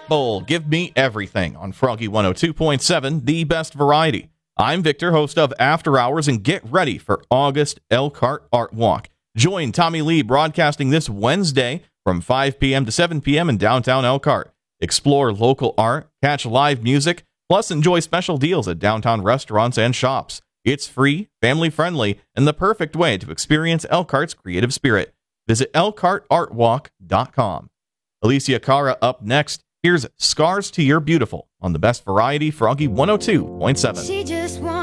Pitbull, Give Me Everything on Froggy 102.7, the best variety. I'm Victor, host of After Hours, and get ready for August Elkhart Art Walk. Join Tommy Lee broadcasting this Wednesday from 5 p.m. to 7 p.m. in downtown Elkhart. Explore local art, catch live music, plus enjoy special deals at downtown restaurants and shops. It's free, family-friendly, and the perfect way to experience Elkhart's creative spirit. Visit elkhartartwalk.com. Alicia Cara up next. Here's Scars to Your Beautiful on the best variety, Froggy 102.7.